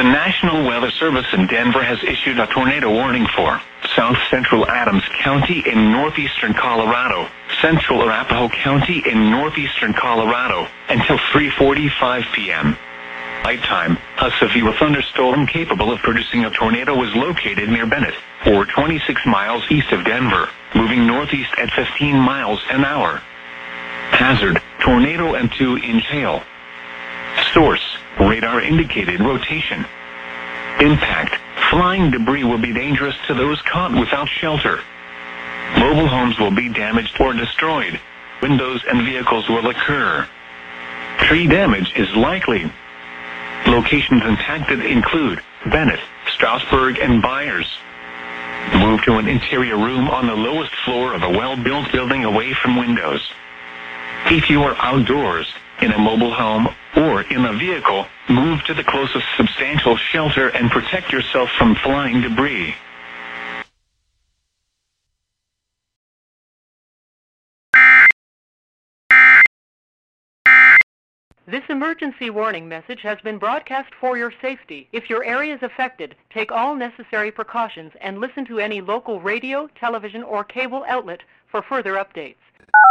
National Weather Service in Denver has issued a tornado warning for south central Adams County in northeastern Colorado, central Arapahoe County in northeastern Colorado, until 3:45 p.m. Nighttime, a severe thunderstorm capable of producing a tornado was located near Bennett, or 26 miles east of Denver, moving northeast at 15 miles an hour. Hazard, tornado and 2-inch hail. Source, radar indicated rotation. Impact, flying debris will be dangerous to those caught without shelter. Mobile homes will be damaged or destroyed. Windows and vehicles will occur. Tree damage is likely. Locations impacted include Bennett, Strasburg, and Byers. Move to an interior room on the lowest floor of a well-built building away from windows. If you are outdoors, in a mobile home, or in a vehicle, move to the closest substantial shelter and protect yourself from flying debris. This emergency warning message has been broadcast for your safety. If your area is affected, take all necessary precautions and listen to any local radio, television, or cable outlet for further updates.